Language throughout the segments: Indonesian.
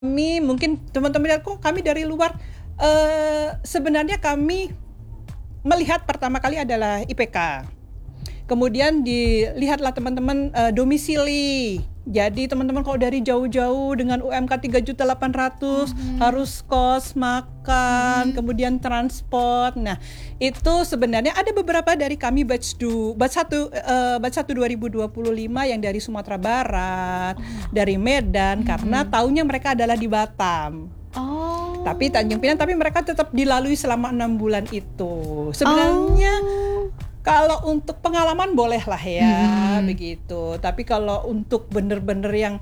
Mungkin teman-teman lihat kok kami dari luar, sebenarnya kami melihat pertama kali adalah IPK. Kemudian dilihatlah teman-teman domisili. Jadi teman-teman kalau dari jauh-jauh dengan UMK 3.800.000 harus kos, makan, kemudian transport. Nah, itu sebenarnya ada beberapa dari kami batch 1 2025 yang dari Sumatera Barat, dari Medan karena taunya mereka adalah di Batam. Tapi Tanjung Pinang, tapi mereka tetap dilalui selama 6 bulan itu. Sebenarnya kalau untuk pengalaman boleh lah ya, begitu. Tapi kalau untuk bener-bener yang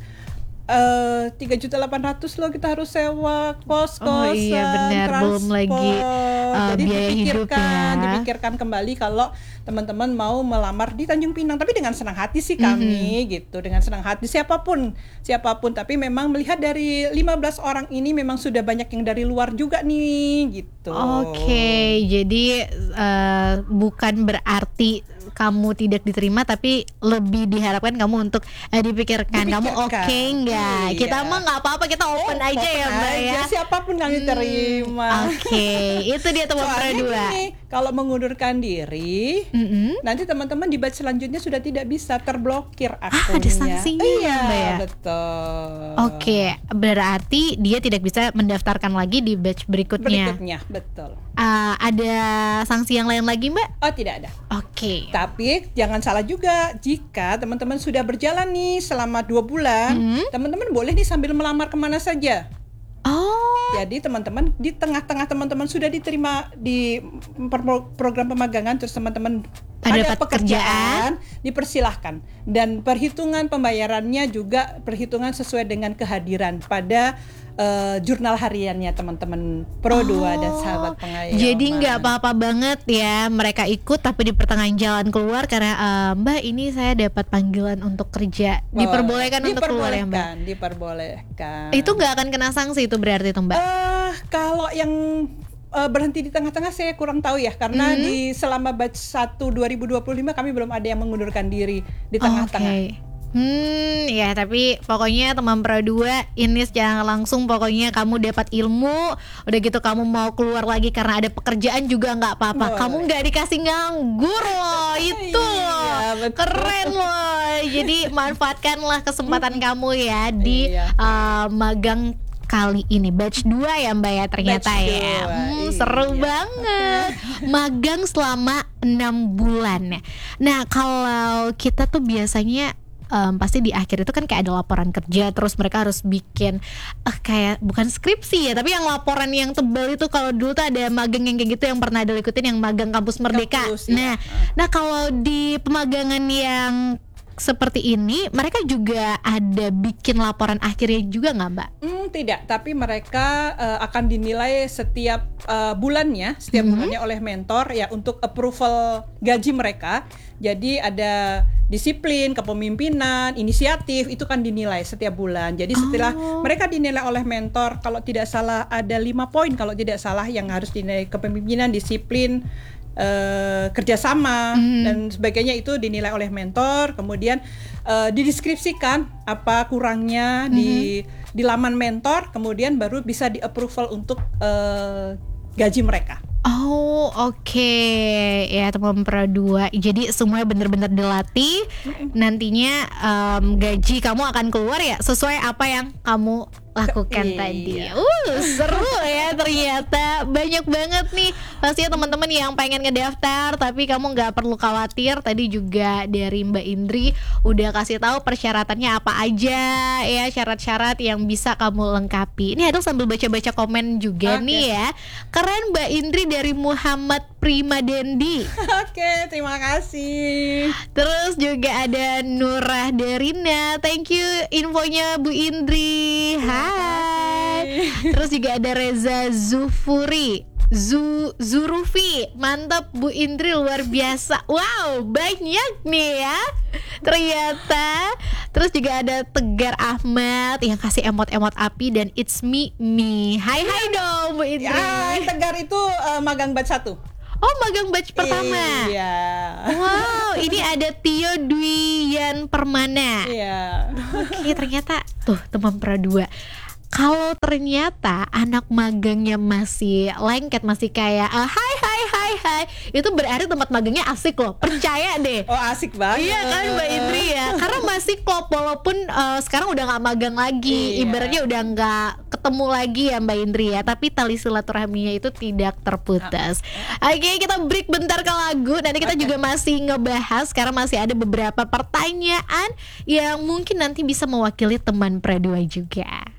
3.800.000 loh kita harus sewa kos-kosan, benar, belum lagi jadi biaya hidup ya. dipikirkan kembali kalau teman-teman mau melamar di Tanjung Pinang. Tapi dengan senang hati sih kami gitu, dengan senang hati siapapun. Tapi memang melihat dari 15 orang ini memang sudah banyak yang dari luar juga nih gitu. Oke, jadi bukan berarti kamu tidak diterima, tapi lebih diharapkan kamu untuk dipikirkan kamu oke nggak? Iya. Kita mah nggak apa-apa, kita open aja ya Mbak ya. Siapapun kami terima. Oke, itu dia teman Soalnya berdua. gini, kalau mengundurkan diri, nanti teman-teman di batch selanjutnya sudah tidak bisa, terblokir akunnya. Ada sanksinya, Iya, Mbak ya? betul. Oke, berarti dia tidak bisa mendaftarkan lagi di batch berikutnya. Betul. Ada sanksi yang lain lagi Mbak? Oh, tidak ada. Oke. Tapi jangan salah juga, jika teman-teman sudah berjalan nih selama 2 bulan, teman-teman boleh nih sambil melamar kemana saja. Jadi teman-teman di tengah-tengah teman-teman sudah diterima di program pemagangan, terus teman-teman ada pekerjaan, dipersilahkan. Dan perhitungan pembayarannya juga perhitungan sesuai dengan kehadiran pada jurnal hariannya teman-teman Pro 2 dan sahabat pengayoman. Jadi nggak apa-apa banget ya mereka ikut tapi di pertengahan jalan keluar karena Mbak ini saya dapat panggilan untuk kerja. Diperbolehkan untuk keluar ya Mbak? Diperbolehkan. Itu nggak akan kena sanksi itu berarti tuh Mbak? Kalau yang berhenti di tengah-tengah saya kurang tahu ya, karena di selama batch 1 2025 kami belum ada yang mengundurkan diri di tengah-tengah. Ya tapi pokoknya teman Pro 2 ini secara langsung pokoknya kamu dapat ilmu, udah gitu kamu mau keluar lagi karena ada pekerjaan juga nggak apa-apa. Kamu nggak dikasih nganggur loh, itu loh, keren loh. Jadi manfaatkanlah kesempatan kamu ya di magang kali ini batch 2 ya Mbak ya ternyata Batch ya. 2, Seru banget. Magang selama 6 bulan. Nah, kalau kita tuh biasanya pasti di akhir itu kan kayak ada laporan kerja, terus mereka harus bikin kayak bukan skripsi ya, tapi yang laporan yang tebal itu. Kalau dulu tuh ada magang yang kayak gitu yang pernah ada ikutin, yang magang kampus Merdeka. Nah kalau di pemagangan yang seperti ini mereka juga ada bikin laporan akhirnya juga nggak Mbak? Tidak, tapi mereka akan dinilai setiap bulannya oleh mentor ya untuk approval gaji mereka. Jadi ada disiplin, kepemimpinan, inisiatif, itu kan dinilai setiap bulan. Jadi setelah mereka dinilai oleh mentor, kalau tidak salah ada 5 poin kalau tidak salah yang harus dinilai: kepemimpinan, disiplin, kerjasama dan sebagainya, itu dinilai oleh mentor. Kemudian dideskripsikan apa kurangnya di laman mentor, kemudian baru bisa di approval untuk gaji mereka. Oke. Ya teman Pro 2. Jadi semuanya benar-benar dilatih. Nantinya gaji kamu akan keluar ya sesuai apa yang kamu lakukan tadi. Seru ya ternyata. Banyak banget nih pastinya teman-teman yang pengen ngedaftar, tapi kamu nggak perlu khawatir. Tadi juga dari Mbak Indri udah kasih tahu persyaratannya apa aja ya, syarat-syarat yang bisa kamu lengkapi. Ini ada sambil baca-baca komen juga nih ya. Keren Mbak Indri dari Muhammad Prima Dendi. Oke, terima kasih. Terus juga ada Nurah Derina. Thank you infonya Bu Indri. Hai. Terus juga ada Reza Zufuri. Zurufi, mantap Bu Indri, luar biasa. Wow, banyak nih ya ternyata. Terus juga ada Tegar Ahmad yang kasih emot-emot api dan it's me. Hai dong Bu Indri. Ya, Tegar itu magang batch 1. Oh, magang batch pertama. Iya. Wow, ini ada Tio Dwian Permana. Iya. Oke, ternyata tuh teman Pro 2 kalau ternyata anak magangnya masih lengket, masih kayak hai hai hai hai, itu berarti tempat magangnya asik loh, percaya deh. Oh, asik banget. Iya kan Mbak Indri ya, karena masih klop walaupun sekarang udah nggak magang lagi, Iya. ibaratnya udah nggak ketemu lagi ya Mbak Indri ya, tapi tali silaturahminya itu tidak terputus. Oke, kita break bentar ke lagu, nanti kita juga masih ngebahas karena masih ada beberapa pertanyaan yang mungkin nanti bisa mewakili teman Pradua juga.